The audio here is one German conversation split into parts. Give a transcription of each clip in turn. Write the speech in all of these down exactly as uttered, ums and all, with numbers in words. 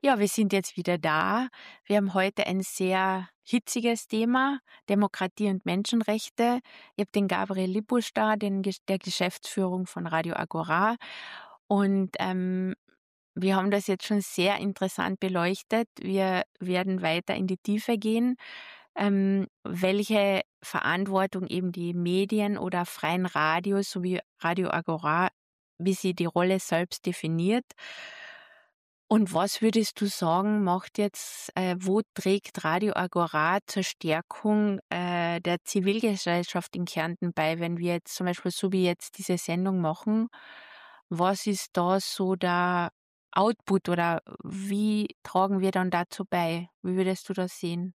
Ja, wir sind jetzt wieder da. Wir haben heute ein sehr hitziges Thema, Demokratie und Menschenrechte. Ich habe den Gabriel Lipusch da, den, Ges- der Geschäftsführung von Radio Agora. Und ähm, wir haben das jetzt schon sehr interessant beleuchtet. Wir werden weiter in die Tiefe gehen, ähm, welche Verantwortung eben die Medien oder freien Radios sowie Radio Agora, wie sie die Rolle selbst definiert. Und was würdest du sagen, macht jetzt, äh, wo trägt Radio Agora zur Stärkung äh, der Zivilgesellschaft in Kärnten bei, wenn wir jetzt zum Beispiel so wie jetzt diese Sendung machen? Was ist da so der Output oder wie tragen wir dann dazu bei? Wie würdest du das sehen?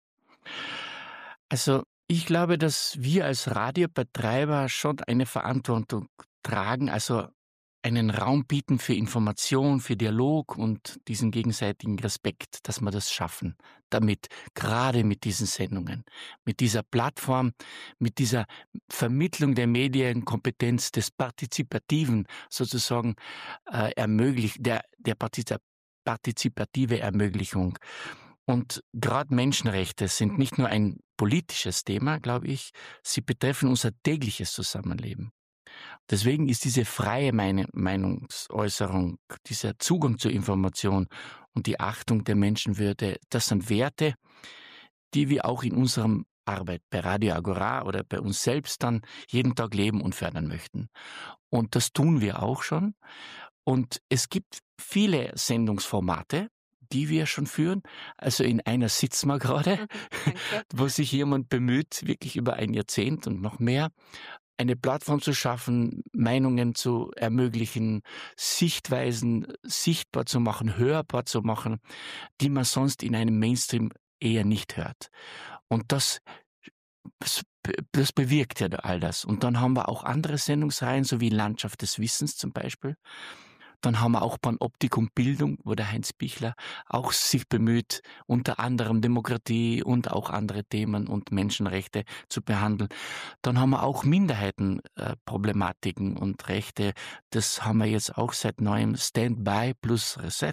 Also, ich glaube, dass wir als Radiobetreiber schon eine Verantwortung tragen, also einen Raum bieten für Information, für Dialog und diesen gegenseitigen Respekt, dass wir das schaffen. Damit, gerade mit diesen Sendungen, mit dieser Plattform, mit dieser Vermittlung der Medienkompetenz des Partizipativen sozusagen äh, ermöglicht, der, der Partizip partizipative Ermöglichung. Und gerade Menschenrechte sind nicht nur ein politisches Thema, glaube ich, sie betreffen unser tägliches Zusammenleben. Deswegen ist diese freie Meine- Meinungsäußerung, dieser Zugang zur Information und die Achtung der Menschenwürde, das sind Werte, die wir auch in unserem Arbeit bei Radio Agora oder bei uns selbst dann jeden Tag leben und fördern möchten. Und das tun wir auch schon. Und es gibt viele Sendungsformate, die wir schon führen. Also in einer sitzen wir gerade, Mhm, danke. wo sich jemand bemüht, wirklich über ein Jahrzehnt und noch mehr, eine Plattform zu schaffen, Meinungen zu ermöglichen, Sichtweisen sichtbar zu machen, hörbar zu machen, die man sonst in einem Mainstream eher nicht hört. Und das, das das bewirkt ja all das. Und dann haben wir auch andere Sendungsreihen, so wie Landschaft des Wissens zum Beispiel. Dann haben wir auch Panoptik und Bildung, wo der Heinz Bichler auch sich bemüht, unter anderem Demokratie und auch andere Themen und Menschenrechte zu behandeln. Dann haben wir auch Minderheitenproblematiken und Rechte. Das haben wir jetzt auch seit neuem Standby plus Reset.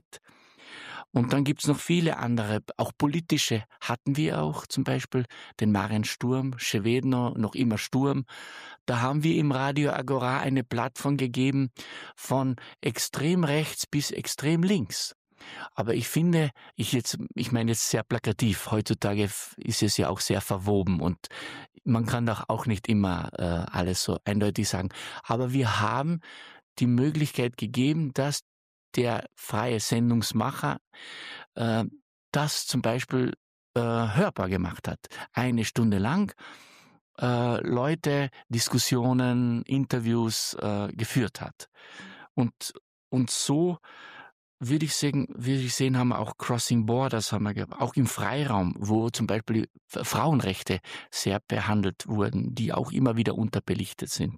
Und dann gibt's noch viele andere, auch politische hatten wir auch, zum Beispiel den Marian Sturm, Schewedner, noch immer Sturm. Da haben wir im Radio Agora eine Plattform gegeben von extrem rechts bis extrem links. Aber ich finde, ich jetzt, ich meine jetzt sehr plakativ, heutzutage f- ist es ja auch sehr verwoben und man kann doch auch nicht immer äh, alles so eindeutig sagen. Aber wir haben die Möglichkeit gegeben, dass der freie Sendungsmacher äh, das zum Beispiel äh, hörbar gemacht hat. Eine Stunde lang äh, Leute Diskussionen, Interviews äh, geführt hat. Und, und so würde ich sagen, würde ich sehen, haben wir auch Crossing Borders, haben wir gehabt, auch im Freiraum, wo zum Beispiel F- Frauenrechte sehr behandelt wurden, die auch immer wieder unterbelichtet sind.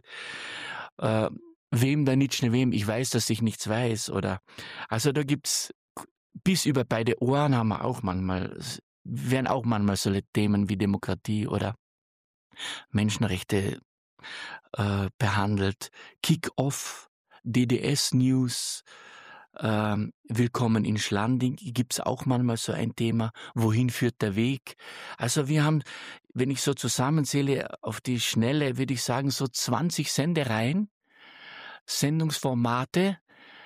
Äh, wem da nicht schnell wem, ich weiß, dass ich nichts weiß, oder, also da gibt's bis über beide Ohren haben wir auch manchmal, werden auch manchmal so Themen wie Demokratie oder Menschenrechte äh, behandelt. Kick-Off, D D S-News, ähm, Willkommen in Schlanding, gibt's auch manchmal so ein Thema, wohin führt der Weg? Also wir haben, wenn ich so zusammenzähle, auf die Schnelle, würde ich sagen, so zwanzig Sendereien, Sendungsformate,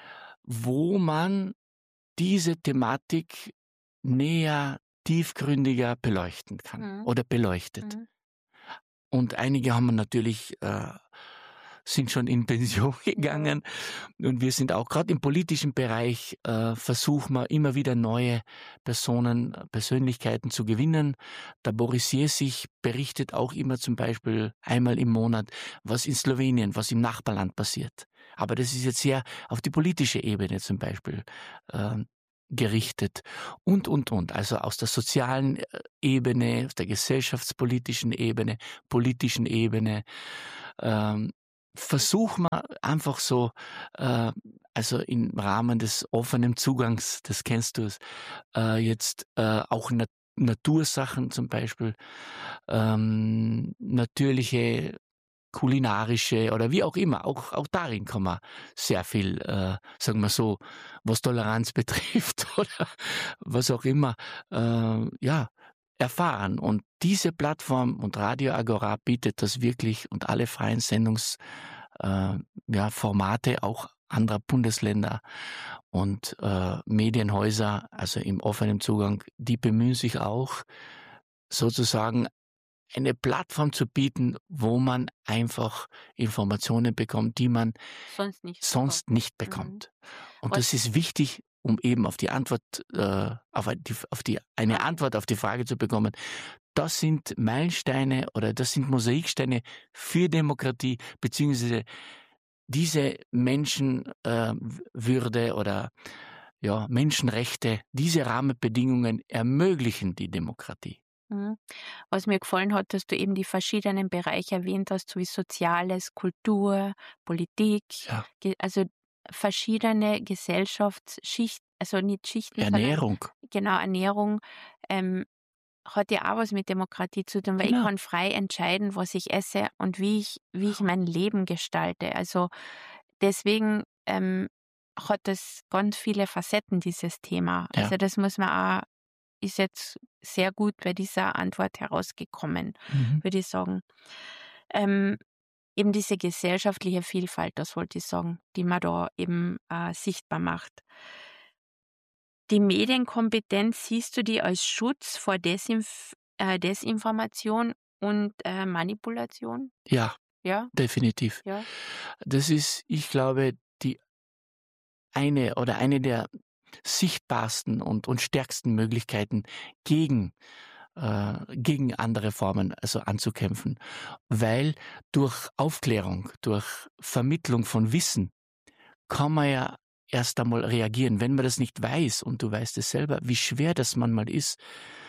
wo man diese Thematik näher, tiefgründiger beleuchten kann Mhm. oder beleuchtet. Mhm. Und einige haben wir natürlich, äh, sind schon in Pension Ja. gegangen. Und wir sind auch gerade im politischen Bereich, äh, versuchen wir immer wieder neue Personen, äh, Persönlichkeiten zu gewinnen. Der Boris Jesich berichtet auch immer zum Beispiel einmal im Monat, was in Slowenien, was im Nachbarland passiert. Aber das ist jetzt sehr auf die politische Ebene zum Beispiel äh, gerichtet und, und, und. Also aus der sozialen äh, Ebene, aus der gesellschaftspolitischen Ebene, politischen Ebene, ähm, versuchen wir einfach so, äh, also im Rahmen des offenen Zugangs, das kennst du es, äh, jetzt äh, auch Nat Natursachen zum Beispiel, ähm, natürliche kulinarische oder wie auch immer. Auch, auch darin kann man sehr viel, äh, sagen wir so, was Toleranz betrifft oder was auch immer, äh, ja, erfahren. Und diese Plattform und Radio Agora bietet das wirklich und alle freien Sendungs, äh, ja, Formate auch anderer Bundesländer und äh, Medienhäuser, also im offenen Zugang, die bemühen sich auch sozusagen eine Plattform zu bieten, wo man einfach Informationen bekommt, die man sonst nicht sonst bekommt. nicht Mhm. bekommt. Und Was- das ist wichtig, um eben auf die Antwort, äh, auf, die, auf die, eine Frage. Antwort auf die Frage zu bekommen. Das sind Meilensteine oder das sind Mosaiksteine für Demokratie, beziehungsweise diese Menschenwürde oder ja, Menschenrechte, diese Rahmenbedingungen ermöglichen die Demokratie. Mhm. Was mir gefallen hat, dass du eben die verschiedenen Bereiche erwähnt hast, so wie Soziales, Kultur, Politik, Ja. ge- also verschiedene Gesellschaftsschichten, also nicht Schichten, Ernährung. sondern genau Ernährung, ähm, hat ja auch was mit Demokratie zu tun, weil Genau. ich kann frei entscheiden, was ich esse und wie ich, wie ich mein Leben gestalte. Also deswegen ähm, hat das ganz viele Facetten, dieses Thema. Ja. Also das muss man auch, ist jetzt sehr gut bei dieser Antwort herausgekommen, Mhm. würde ich sagen. Ähm, eben diese gesellschaftliche Vielfalt, das wollte ich sagen, die man da eben äh, sichtbar macht. Die Medienkompetenz, siehst du die als Schutz vor Desinf äh, Desinformation und äh, Manipulation? Ja, Ja, definitiv. ja. Das ist, ich glaube, die eine oder eine der sichtbarsten und, und stärksten Möglichkeiten gegen, äh, gegen andere Formen also anzukämpfen. Weil durch Aufklärung, durch Vermittlung von Wissen kann man ja erst einmal reagieren. Wenn man das nicht weiß, und du weißt es selber, wie schwer das manchmal ist,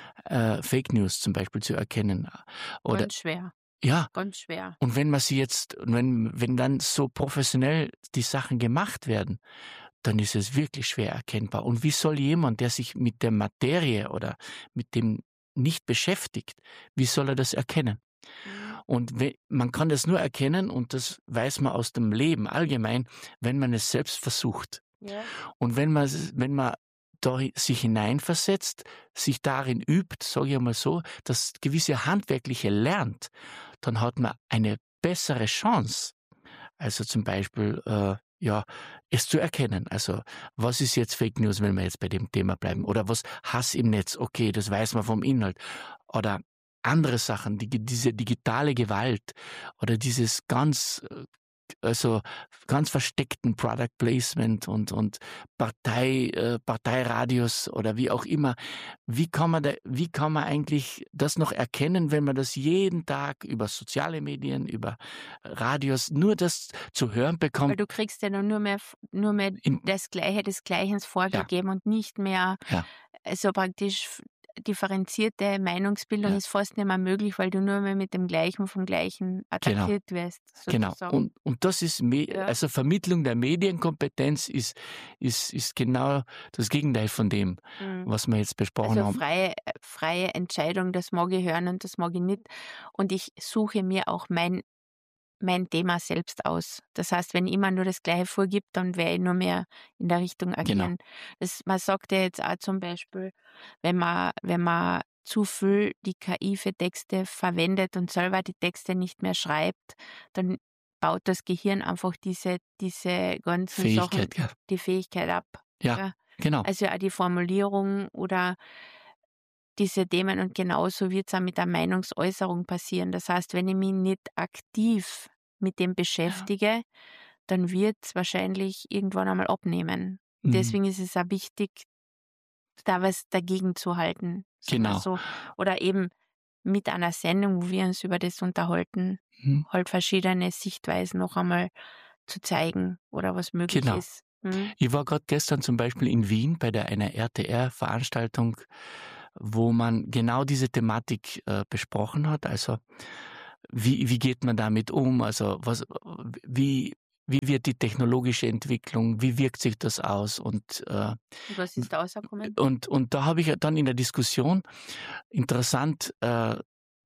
äh, Fake News zum Beispiel zu erkennen. Oder Ganz schwer, ja, ganz schwer. und wenn man sie jetzt, wenn, wenn dann so professionell die Sachen gemacht werden, dann ist es wirklich schwer erkennbar. Und wie soll jemand, der sich mit der Materie oder mit dem nicht beschäftigt, wie soll er das erkennen? Mhm. Und we- man kann das nur erkennen, und das weiß man aus dem Leben allgemein, wenn man es selbst versucht. Ja. Und wenn man, es- wenn man da sich hineinversetzt, sich darin übt, sage ich einmal so, das gewisse Handwerkliche lernt, dann hat man eine bessere Chance. Also zum Beispiel, äh, ja, es zu erkennen. Also was ist jetzt Fake News, wenn wir jetzt bei dem Thema bleiben? Oder was Hass im Netz? Okay, das weiß man vom Inhalt. Oder andere Sachen, die, diese digitale Gewalt oder dieses ganz, äh, also ganz versteckten Product Placement und, und Partei, äh, Parteiradios oder wie auch immer. Wie kann man da, wie kann man eigentlich das noch erkennen, wenn man das jeden Tag über soziale Medien, über Radios, nur das zu hören Weil bekommt? du kriegst ja dann nur mehr, f- nur mehr In, das Gleiche des Gleichens vorgegeben und nicht mehr, ja, also praktisch f- differenzierte Meinungsbildung Ja. ist fast nicht mehr möglich, weil du nur mehr mit dem Gleichen vom Gleichen attackiert wirst, genau. sozusagen. Und, und das ist, Me Ja. also Vermittlung der Medienkompetenz ist, ist, ist genau das Gegenteil von dem, Mhm. was wir jetzt besprochen Also haben. freie, äh, freie Entscheidung, das mag ich hören und das mag ich nicht. Und ich suche mir auch mein, mein Thema selbst aus. Das heißt, wenn immer nur das Gleiche vorgibt, dann werde ich nur mehr in der Richtung agieren. Das, man sagt ja jetzt auch zum Beispiel, wenn man, wenn man zu viel die K I für Texte verwendet und selber die Texte nicht mehr schreibt, dann baut das Gehirn einfach diese, diese ganzen Sachen, Fähigkeit, ja. die Fähigkeit ab. Ja, Ja. genau. Also auch die Formulierung oder diese Themen, und genauso wird es auch mit der Meinungsäußerung passieren. Das heißt, wenn ich mich nicht aktiv mit dem beschäftige, dann wird es wahrscheinlich irgendwann einmal abnehmen. Mhm. Deswegen ist es auch wichtig, da was dagegen zu halten. sagen wir Genau. So. Oder eben mit einer Sendung, wo wir uns über das unterhalten, Mhm. halt verschiedene Sichtweisen noch einmal zu zeigen oder was möglich Genau. ist. Mhm. Ich war gerade gestern zum Beispiel in Wien bei der, einer R T R-Veranstaltung, wo man genau diese Thematik äh, besprochen hat. Also wie, wie geht man damit um? Also was, wie, wie wird die technologische Entwicklung, wie wirkt sich das aus? Und, äh, Und was ist da rausgekommen? und, und da habe ich dann in der Diskussion interessant äh,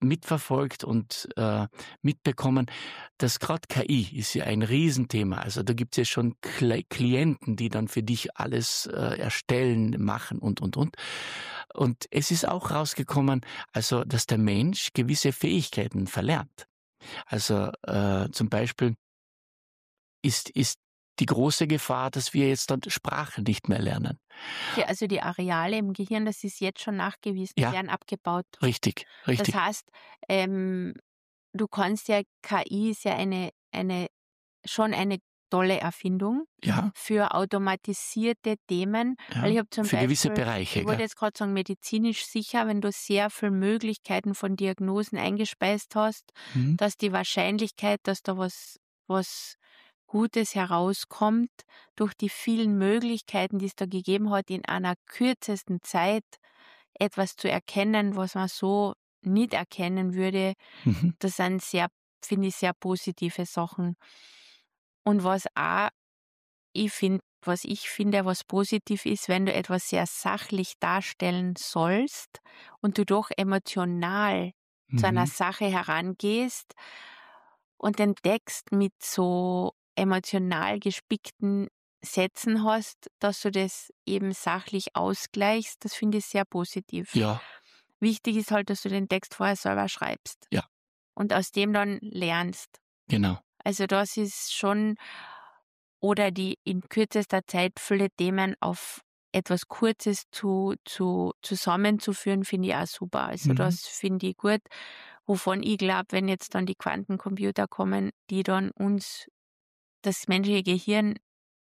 mitverfolgt und äh, mitbekommen, dass gerade K I ist ja ein Riesenthema. Also da gibt es ja schon Kle- Klienten, die dann für dich alles äh, erstellen, machen und, und, und. Und es ist auch rausgekommen, also dass der Mensch gewisse Fähigkeiten verlernt. Also äh, zum Beispiel ist, ist die große Gefahr, dass wir jetzt dann Sprache nicht mehr lernen. Ja, also die Areale im Gehirn, das ist jetzt schon nachgewiesen, Ja, werden abgebaut. richtig, Das richtig. heißt, ähm, du kannst ja, K I ist ja eine, eine, schon eine tolle Erfindung Ja, für automatisierte Themen, weil ich ja, habe zum für gewisse Beispiel, Bereiche. ich wollte Gell? jetzt gerade sagen, medizinisch sicher, wenn du sehr viele Möglichkeiten von Diagnosen eingespeist hast, Mhm. dass die Wahrscheinlichkeit, dass da was, was Gutes herauskommt, durch die vielen Möglichkeiten, die es da gegeben hat, in einer kürzesten Zeit etwas zu erkennen, was man so nicht erkennen würde, Mhm. das sind sehr, finde ich, sehr positive Sachen. Und was auch, ich finde, was ich finde, was positiv ist, wenn du etwas sehr sachlich darstellen sollst und du doch emotional zu einer Mhm. Sache herangehst und den Text mit so emotional gespickten Sätzen hast, dass du das eben sachlich ausgleichst, das finde ich sehr positiv. Ja, Wichtig ist halt, dass du den Text vorher selber schreibst ja, und aus dem dann lernst. genau. Also das ist schon, oder die in kürzester Zeit viele Themen auf etwas Kurzes zu, zu, zusammenzuführen, finde ich auch super. Also Mhm. das finde ich gut, wovon ich glaube, wenn jetzt dann die Quantencomputer kommen, die dann uns das menschliche Gehirn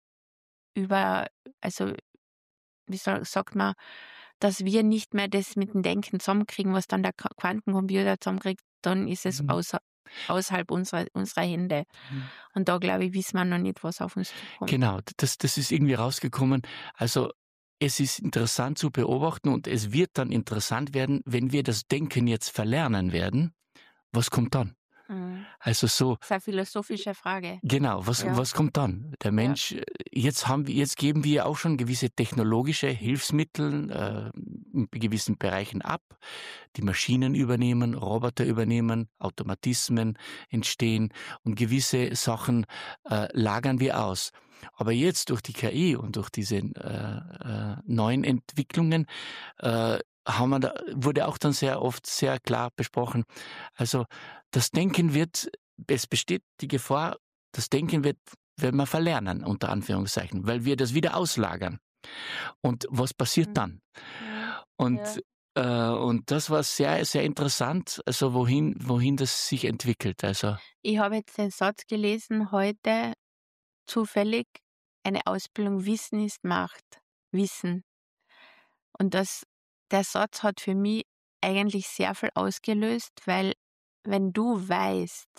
über, also wie soll, sagt man, dass wir nicht mehr das mit dem Denken zusammenkriegen, was dann der Qua- Quantencomputer zusammenkriegt, dann ist es Mhm. außer, außerhalb unserer, unserer Hände. Mhm. Und da, glaube ich, wissen wir noch nicht, was auf uns zukommt. Genau, das, das ist irgendwie rausgekommen. Also es ist interessant zu beobachten und es wird dann interessant werden, wenn wir das Denken jetzt verlernen werden. Was kommt dann? Mhm. Also so, Das ist eine philosophische Frage. genau, was, Ja, was kommt dann? Der ja. Mensch, äh, jetzt haben wir, jetzt geben wir auch schon gewisse technologische Hilfsmittel äh, in gewissen Bereichen ab. Die Maschinen übernehmen, Roboter übernehmen, Automatismen entstehen und gewisse Sachen äh, lagern wir aus. Aber jetzt durch die K I und durch diese äh, äh, neuen Entwicklungen äh, haben wir da, wurde auch dann sehr oft sehr klar besprochen. Also das Denken wird, es besteht die Gefahr, das Denken wird, werden wir verlernen, unter Anführungszeichen, weil wir das wieder auslagern. Und was passiert Mhm. dann? Mhm. Ja. Und, äh, und das war sehr, sehr interessant, also wohin, wohin das sich entwickelt. Also, Ich habe jetzt den Satz gelesen heute, zufällig, eine Ausbildung Wissen ist Macht. Wissen. Und das, der Satz hat für mich eigentlich sehr viel ausgelöst, weil wenn du weißt,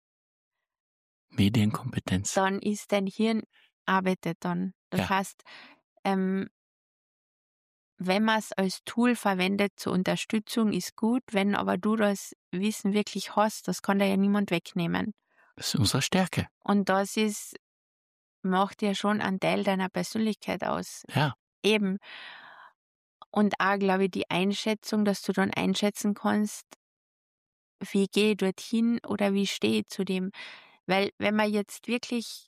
Medienkompetenz. dann ist dein Hirn arbeitet dann. Das Ja, heißt, ähm, wenn man es als Tool verwendet zur Unterstützung, ist gut. Wenn aber du das Wissen wirklich hast, das kann dir ja niemand wegnehmen. das ist unsere Stärke. Und das ist, macht ja schon einen Teil deiner Persönlichkeit aus. Ja. Eben. Und auch, glaube ich, die Einschätzung, dass du dann einschätzen kannst, wie gehe ich dorthin oder wie stehe ich zu dem. Weil wenn man jetzt wirklich,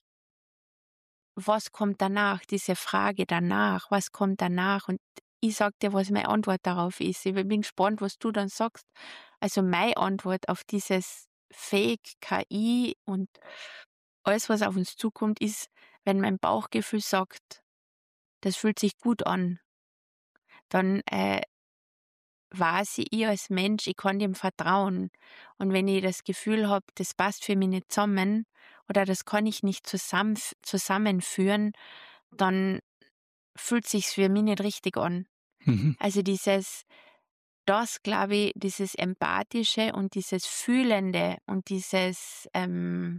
was kommt danach, diese Frage danach, was kommt danach, und ich sag dir, was meine Antwort darauf ist. Ich bin gespannt, was du dann sagst. Also meine Antwort auf dieses Fake K I und alles, was auf uns zukommt, ist, wenn mein Bauchgefühl sagt, das fühlt sich gut an, dann äh, weiß ich, ich als Mensch, ich kann dem vertrauen. Und wenn ich das Gefühl habe, das passt für mich nicht zusammen oder das kann ich nicht zusammen, zusammenführen, dann fühlt sich's für mich nicht richtig an. Mhm. Also dieses, das glaube ich, dieses Empathische und dieses Fühlende und dieses ähm,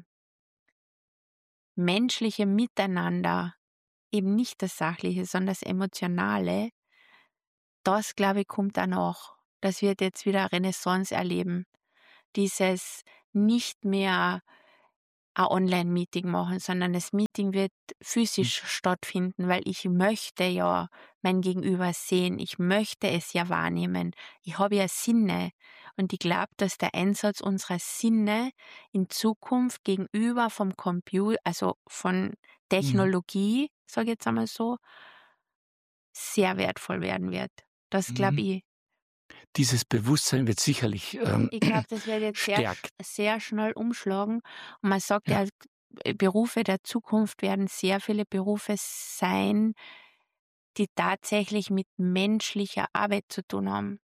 menschliche Miteinander, eben nicht das Sachliche, sondern das Emotionale, das glaube ich kommt danach. Das wird jetzt wieder Renaissance erleben. Dieses nicht mehr ein Online-Meeting machen, sondern das Meeting wird physisch stattfinden, weil ich möchte ja mein Gegenüber sehen, ich möchte es ja wahrnehmen, ich habe ja Sinne Und ich glaube, dass der Einsatz unserer Sinne in Zukunft gegenüber vom Computer, also von Mhm. Technologie, sage ich jetzt einmal so, sehr wertvoll werden wird. Das glaube Mhm. ich. Dieses Bewusstsein wird sicherlich ähm, Ich glaube, das wird jetzt sehr, sch- stärkt. sehr schnell umschlagen. Und man sagt Ja, ja, äh, Berufe der Zukunft werden sehr viele Berufe sein, die tatsächlich mit menschlicher Arbeit zu tun haben.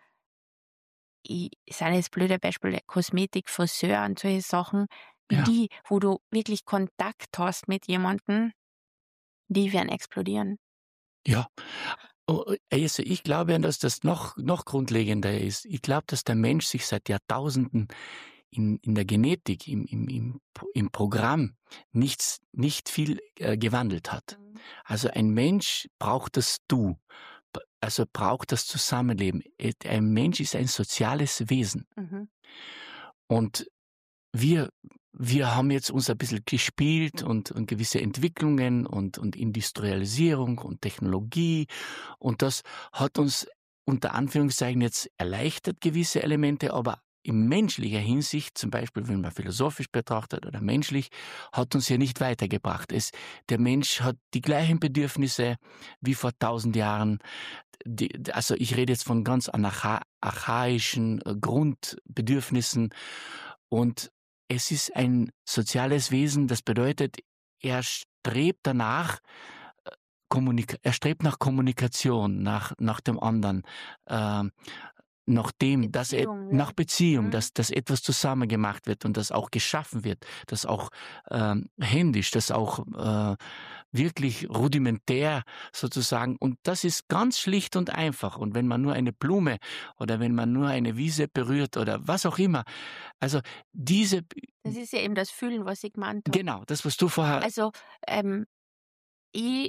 Ich sage jetzt blöde Beispiele, Kosmetik, Friseur und solche Sachen, ja, die, wo du wirklich Kontakt hast mit jemandem, die werden explodieren. ja. Oh, also ich glaube, dass das noch, noch grundlegender ist. Ich glaube, dass der Mensch sich seit Jahrtausenden in, in der Genetik, im, im, im, Pro- im Programm nichts, nicht viel äh, gewandelt hat. Mhm. Also ein Mensch braucht das Du, b- also braucht das Zusammenleben. Äh, Ein Mensch ist ein soziales Wesen. Mhm. Und wir, wir haben jetzt uns ein bisschen gespielt und, und gewisse Entwicklungen und, und Industrialisierung und Technologie. Und das hat uns unter Anführungszeichen jetzt erleichtert, gewisse Elemente, aber in menschlicher Hinsicht, zum Beispiel wenn man philosophisch betrachtet oder menschlich, hat uns ja nicht weitergebracht. Es, der Mensch hat die gleichen Bedürfnisse wie vor tausend Jahren. Die, also ich rede jetzt von ganz anacha, archaischen äh, Grundbedürfnissen und es ist ein soziales Wesen, das bedeutet, er strebt danach, äh, Kommunika er strebt nach Kommunikation, nach, nach dem anderen, ähm, nach dem, dass er, Beziehung, nach ja. Beziehung, Mhm. dass, dass etwas zusammen gemacht wird und das auch geschaffen wird, das auch ähm, händisch, das auch äh, wirklich rudimentär sozusagen. Und das ist ganz schlicht und einfach. Und wenn man nur eine Blume oder wenn man nur eine Wiese berührt oder was auch immer, also diese, Das ist ja eben das Fühlen, was ich gemeint habe. genau, das, was du vorher, Also, ähm, ich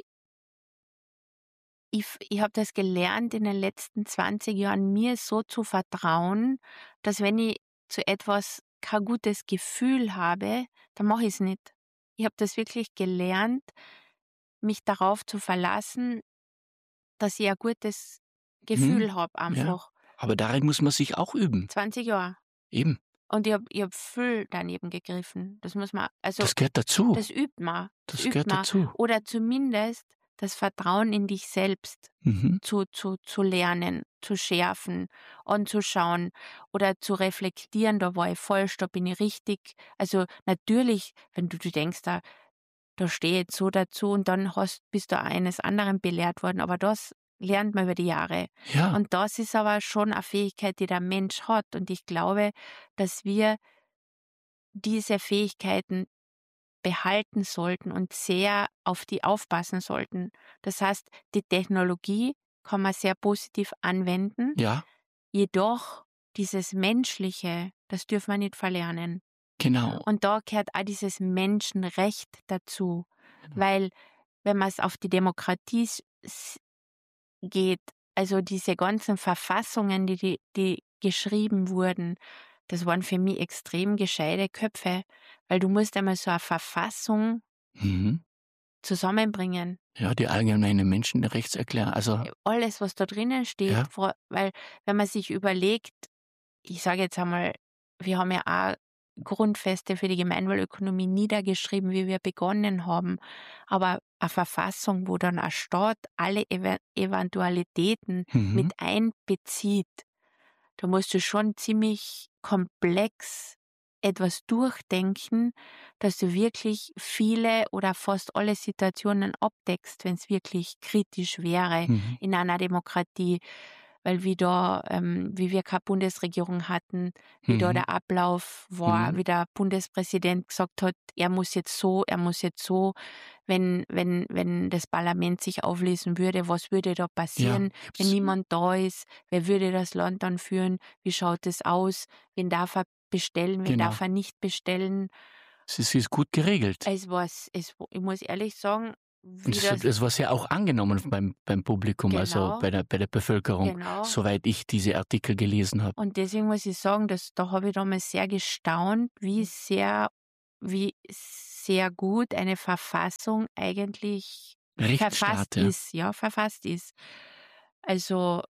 ich f ich habe das gelernt in den letzten zwanzig Jahren, mir so zu vertrauen, dass wenn ich zu etwas kein gutes Gefühl habe, dann mache ich's nicht. Ich habe das wirklich gelernt, mich darauf zu verlassen, dass ich ein gutes hm, Gefühl habe ja, einfach. aber darin muss man sich auch üben. zwanzig Jahre. Eben, Und ich habe ich habe viel daneben gegriffen. Das muss man, also, das gehört dazu. das übt man. Das Das übt gehört man. dazu. Oder zumindest das Vertrauen in dich selbst Mhm. zu zu zu lernen, zu schärfen, anzuschauen oder zu reflektieren: „Da war ich falsch, da bin ich richtig.“ Also, natürlich, wenn du du denkst, da da stehe ich jetzt so dazu und dann hast bist du eines anderen belehrt worden, aber das lernt man über die Jahre. Ja, Und das ist aber schon eine Fähigkeit, die der Mensch hat und ich glaube, dass wir diese Fähigkeiten behalten sollten und sehr auf die aufpassen sollten. Das heißt, die Technologie kann man sehr positiv anwenden, ja, jedoch dieses Menschliche, das dürfen wir nicht verlernen. genau. Und da gehört auch dieses Menschenrecht dazu, Genau. weil wenn man es auf die Demokratie s- s- geht, also diese ganzen Verfassungen, die, die, die geschrieben wurden, das waren für mich extrem gescheite Köpfe, weil du musst einmal so eine Verfassung Mhm. zusammenbringen. Ja, die allgemeine Menschenrechtserklärung, also, Alles, was da drinnen steht, ja, vor- weil wenn man sich überlegt, ich sage jetzt einmal, wir haben ja auch Grundfeste für die Gemeinwohlökonomie niedergeschrieben, wie wir begonnen haben. Aber eine Verfassung, wo dann ein Staat alle Ev Eventualitäten mhm. mit einbezieht, da musst du schon ziemlich komplex etwas durchdenken, dass du wirklich viele oder fast alle Situationen abdeckst, wenn es wirklich kritisch wäre Mhm. in einer Demokratie. Weil wie da, ähm, wie wir keine Bundesregierung hatten, wie da Mhm. der Ablauf war, Mhm. wie der Bundespräsident gesagt hat, er muss jetzt so, er muss jetzt so, wenn, wenn, wenn das Parlament sich auflösen würde, was würde da Ja, passieren, wenn gibt's, niemand da ist, wer würde das Land dann führen, wie schaut es aus, wen darf er bestellen, wen darf genau. er nicht bestellen. Es ist, ist gut geregelt. Es war, es, ich muss ehrlich sagen, Und wie es, das, es war sehr auch angenommen beim, beim Publikum, also genau, bei der, bei der Bevölkerung, genau. soweit ich diese Artikel gelesen habe. Und deswegen muss ich sagen, dass da habe ich damals sehr gestaunt, wie sehr wie sehr gut eine Verfassung eigentlich Rechtsstaat, verfasst ja. ist, ja, verfasst ist. Also,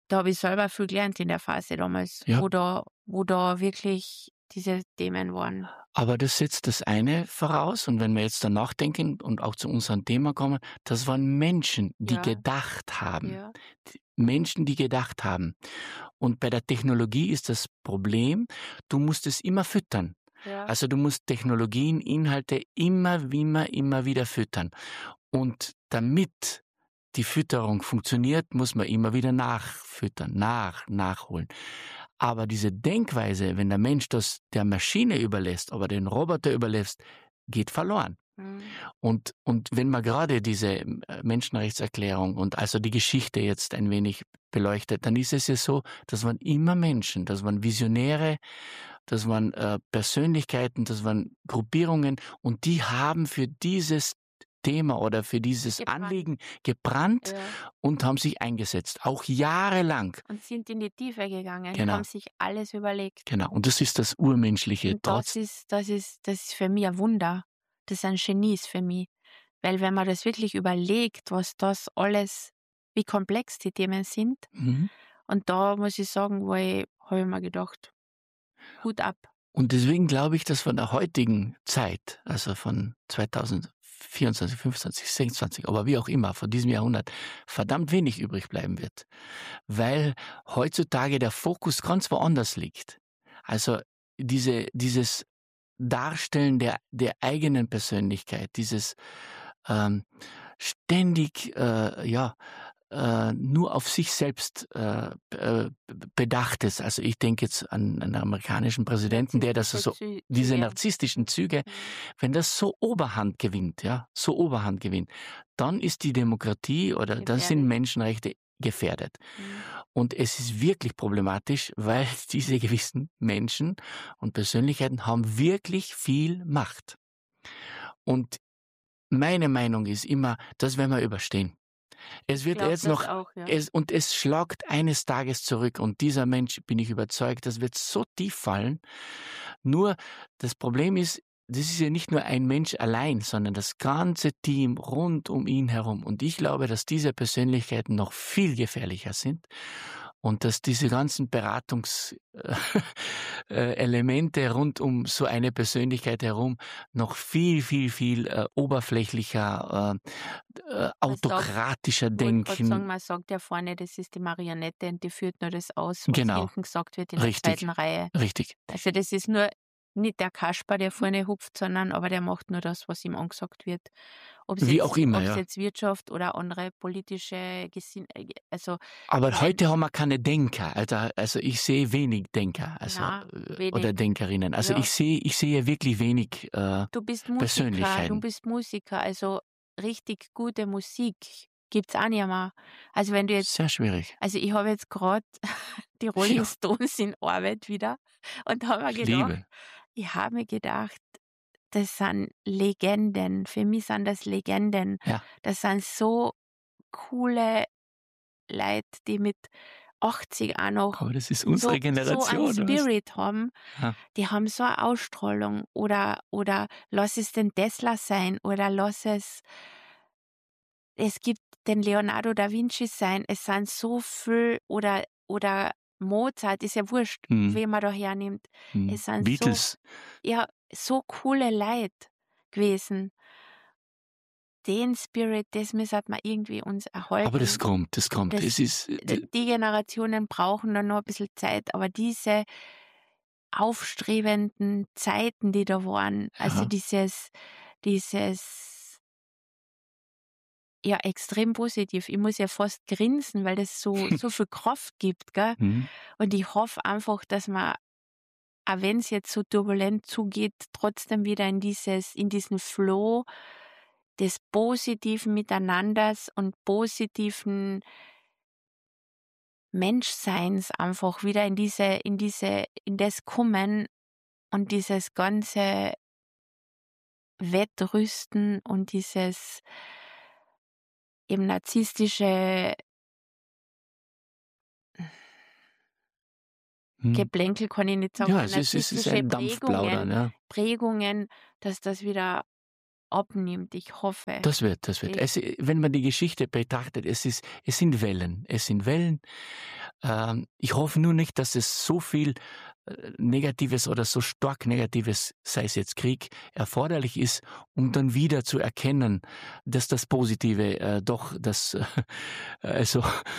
Da habe ich selber viel gelernt in der Phase damals, Ja. wo da, wo da wirklich diese Themen waren. Aber das setzt das eine voraus, und wenn wir jetzt dann nachdenken und auch zu unserem Thema kommen, das waren Menschen, die Ja. gedacht haben. Ja. Die Menschen, die gedacht haben. Und bei der Technologie ist das Problem, du musst es immer füttern. Ja. Also du musst Technologien, Inhalte immer, immer, immer wieder füttern. Und damit die Fütterung funktioniert, muss man immer wieder nachfüttern, nach, nachholen. Aber diese Denkweise, wenn der Mensch das der Maschine überlässt, aber den Roboter überlässt, geht verloren. Mhm. Und, und wenn man gerade diese äh, Menschenrechtserklärung und also die Geschichte jetzt ein wenig beleuchtet, dann ist es ja so, das waren immer Menschen, das waren Visionäre, das waren äh, Persönlichkeiten, das waren Gruppierungen, und die haben für dieses Thema oder für dieses Gebrannt. Anliegen gebrannt Ja. und haben sich eingesetzt, auch jahrelang. Und sind in die Tiefe gegangen, Genau. haben sich alles überlegt. Genau, und das ist das Urmenschliche. Und Trotz das ist, das ist, das ist für mich ein Wunder. Das sind Genies für mich. Weil wenn man das wirklich überlegt, was das alles, wie komplex die Themen sind, Mhm. und da muss ich sagen, wo ich, habe ich mir gedacht, Hut ab. Und deswegen glaube ich, dass von der heutigen Zeit, also von zweitausendvierundzwanzig, fünfundzwanzig, sechsundzwanzig, aber wie auch immer, von diesem Jahrhundert, verdammt wenig übrig bleiben wird. Weil heutzutage der Fokus ganz woanders liegt. Also diese, dieses Darstellen der, der eigenen Persönlichkeit, dieses ähm, ständig, äh, ja, äh, nur auf sich selbst äh, äh, bedachtes. Also ich denke jetzt an einen amerikanischen Präsidenten, der das so, Zü- diese Züge. narzisstischen Züge, Mhm. wenn das so Oberhand gewinnt, ja, so Oberhand gewinnt, dann ist die Demokratie oder dann sind Gefährdet. Menschenrechte gefährdet. Mhm. Und es ist wirklich problematisch, weil diese gewissen Menschen und Persönlichkeiten haben wirklich viel Macht. Und meine Meinung ist immer, das werden wir überstehen. Es Ich wird glaube jetzt das noch, auch, ja. es, und es schlagt eines Tages zurück, und dieser Mensch, bin ich überzeugt, das wird so tief fallen. Nur das Problem ist, das ist ja nicht nur ein Mensch allein, sondern das ganze Team rund um ihn herum. Und ich glaube, dass diese Persönlichkeiten noch viel gefährlicher sind und dass diese ganzen Beratungselemente rund um so eine Persönlichkeit herum noch viel, viel, viel äh, oberflächlicher, äh, äh, autokratischer Ich wollte gerade sagen, denken. man sagt ja vorne, das ist die Marionette und die führt nur das aus, was Genau, hinten gesagt wird in richtig, der zweiten Reihe. richtig. Also das ist nur nicht der Kasper, der vorne hupft, sondern aber der macht nur das, was ihm angesagt wird. Ob es Wie jetzt, auch immer, ob es ja. jetzt Wirtschaft oder andere politische Gesinn äh, also Aber ich mein, heute haben wir keine Denker. Also, also ich sehe wenig Denker, also na, äh, wenig. oder Denkerinnen. Also Ja. ich sehe, ich sehe wirklich wenig äh, Du bist Musiker, du Persönlichkeiten. bist Musiker, also richtig gute Musik gibt's auch nicht mehr. Also wenn du jetzt, Sehr schwierig. also ich habe jetzt gerade die Rolling Ja. Stones in Arbeit wieder und habe mir Ich gedacht, liebe. ich habe mir gedacht, das sind Legenden. Für mich sind das Legenden. Ja. Das sind so coole Leute, die mit achtzig auch noch Aber das ist so, unsere so einen Generation. weißt du? Spirit haben. Ja. Die haben so eine Ausstrahlung. Oder, oder lass es den Tesla sein oder lass es, es gibt den Leonardo da Vinci sein. Es sind so viel, oder, oder Mozart, ist ja wurscht, Hm. wen man da hernimmt. Hm. Es sind so, Beatles. ja, so coole Leute gewesen. Den Spirit, das müssen wir irgendwie uns erhalten. Aber das kommt, das kommt. Das- Es ist, äh, D- Die Generationen brauchen dann noch ein bisschen Zeit, aber diese aufstrebenden Zeiten, die da waren, also Ja. dieses, dieses, ja, extrem positiv. Ich muss ja fast grinsen, weil das so, so viel Kraft gibt, gell? hm. Und ich hoffe einfach, dass man, auch wenn es jetzt so turbulent zugeht, trotzdem wieder in dieses, in diesen Flow des positiven Miteinanders und positiven Menschseins einfach wieder in diese, in diese, in das kommen und dieses ganze Wettrüsten und dieses eben narzisstische Hm. Geplänkel, kann ich nicht sagen, Ja, aber es ist, es ist narzisstische ein Dampfplaudern. Prägungen, Ja. Prägungen, dass das wieder abnimmt. Ich hoffe. Das wird, das wird. Ich- Es, wenn man die Geschichte betrachtet, es, ist, es sind Wellen. Es sind Wellen. Ähm, ich hoffe nur nicht, dass es so viel äh, Negatives oder so stark Negatives, sei es jetzt Krieg, erforderlich ist, um dann wieder zu erkennen, dass das Positive äh, doch das äh, also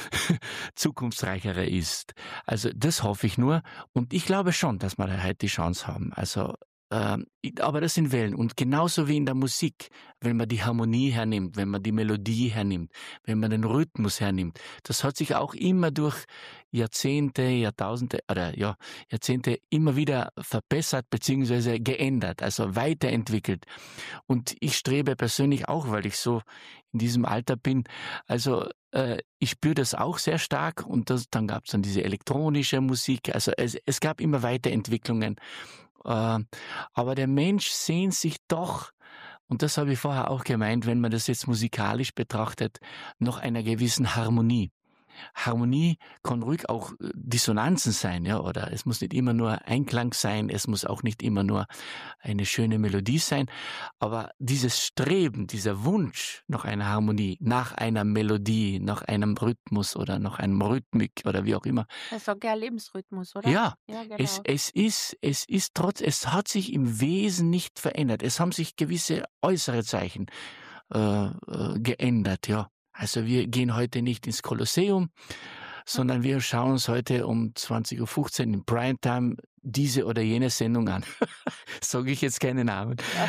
zukunftsreichere ist. Also das hoffe ich nur und ich glaube schon, dass wir heute die Chance haben. Also ähm, i- aber das sind Wellen und genauso wie in der Musik, wenn man die Harmonie hernimmt, wenn man die Melodie hernimmt, wenn man den Rhythmus hernimmt, das hat sich auch immer durch Jahrzehnte, Jahrtausende oder ja, Jahrzehnte immer wieder verbessert beziehungsweise geändert, also weiterentwickelt. Und ich strebe persönlich auch, weil ich so in diesem Alter bin, also äh, ich spüre das auch sehr stark und das, dann gab es dann diese elektronische Musik, also es, es gab immer Weiterentwicklungen. Äh, aber der Mensch sehnt sich doch, und das habe ich vorher auch gemeint, wenn man das jetzt musikalisch betrachtet, nach einer gewissen Harmonie. Harmonie kann ruhig auch äh, Dissonanzen sein, ja, oder es muss nicht immer nur Einklang sein, es muss auch nicht immer nur eine schöne Melodie sein, aber dieses Streben, dieser Wunsch nach einer Harmonie, nach einer Melodie, nach einem Rhythmus oder nach einem Rhythmik oder wie auch immer. Das ist sogar Lebensrhythmus, oder? Ja, Ja, es genau. es ist es ist trotz es hat sich im Wesen nicht verändert. Es haben sich gewisse äußere Zeichen äh, äh, geändert, ja. Also wir gehen heute nicht ins Kolosseum, sondern wir schauen uns heute um zwanzig Uhr fünfzehn in Primetime diese oder jene Sendung an. Sage ich jetzt keine Namen. Ja,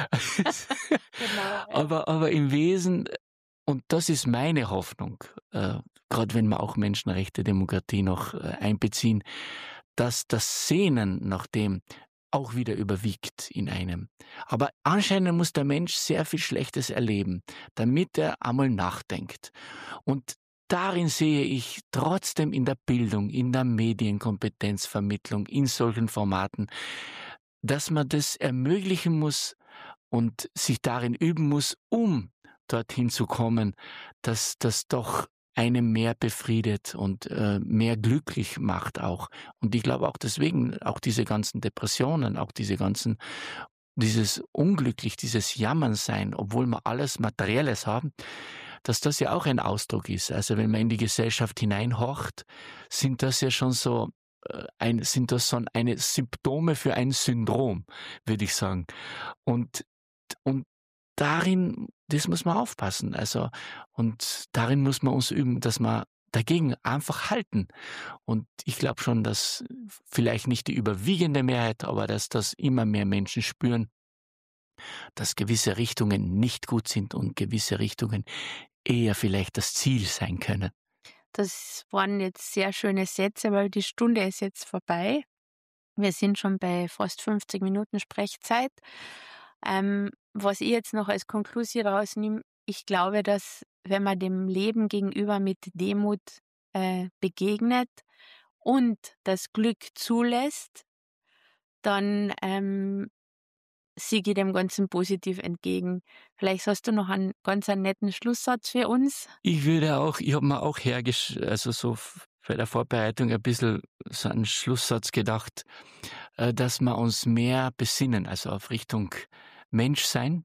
genau, ja. aber aber im Wesen und das ist meine Hoffnung, äh, grad wenn wir auch Menschenrechte, Demokratie noch äh, einbeziehen, dass das Sehnen nach dem auch wieder überwiegt in einem. Aber anscheinend muss der Mensch sehr viel Schlechtes erleben, damit er einmal nachdenkt. Und darin sehe ich trotzdem in der Bildung, in der Medienkompetenzvermittlung, in solchen Formaten, dass man das ermöglichen muss und sich darin üben muss, um dorthin zu kommen, dass das doch einem mehr befriedet und äh, mehr glücklich macht auch. Und ich glaube auch deswegen, auch diese ganzen Depressionen, auch diese ganzen, dieses unglücklich, dieses Jammern sein, obwohl wir alles Materielles haben, dass das ja auch ein Ausdruck ist. Also wenn man in die Gesellschaft hineinhorcht, sind das ja schon so äh, ein, sind das schon eine Symptome für ein Syndrom, würde ich sagen. Und und darin, das muss man aufpassen. Also, und darin muss man uns üben, dass wir dagegen einfach halten. Und ich glaube schon, dass vielleicht nicht die überwiegende Mehrheit, aber dass das immer mehr Menschen spüren, dass gewisse Richtungen nicht gut sind und gewisse Richtungen eher vielleicht das Ziel sein können. Das waren jetzt sehr schöne Sätze, weil die Stunde ist jetzt vorbei. Wir sind schon bei fast fünfzig Minuten Sprechzeit. Ähm, was ich jetzt noch als Konklusion rausnehme, ich glaube, dass wenn man dem Leben gegenüber mit Demut äh, begegnet und das Glück zulässt, dann ähm, sehe ich dem Ganzen positiv entgegen. Vielleicht hast du noch einen ganz einen netten Schlusssatz für uns? Ich würde auch, ich habe mir auch hergesch, also so f- bei der Vorbereitung ein bisschen so einen Schlusssatz gedacht, äh, dass wir uns mehr besinnen, also auf Richtung Menschsein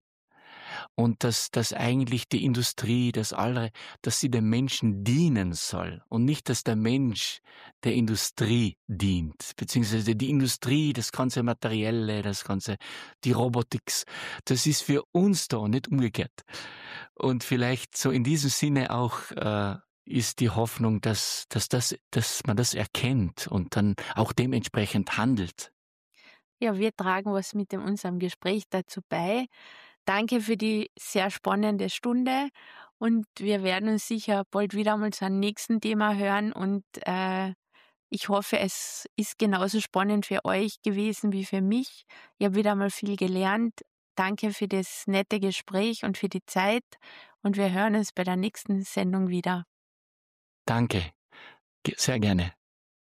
und dass, dass eigentlich die Industrie, das alle, dass sie dem Menschen dienen soll und nicht, dass der Mensch der Industrie dient, beziehungsweise die Industrie, das ganze Materielle, das ganze, die Robotics, das ist für uns da, nicht umgekehrt. Und vielleicht so in diesem Sinne auch äh, ist die Hoffnung, dass, dass, das, dass man das erkennt und dann auch dementsprechend handelt. Ja, wir tragen was mit dem unserem Gespräch dazu bei. Danke für die sehr spannende Stunde und wir werden uns sicher bald wieder mal zu einem nächsten Thema hören und äh, ich hoffe, es ist genauso spannend für euch gewesen wie für mich. Ich habe wieder mal viel gelernt. Danke für das nette Gespräch und für die Zeit und wir hören uns bei der nächsten Sendung wieder. Danke, Ge- sehr gerne.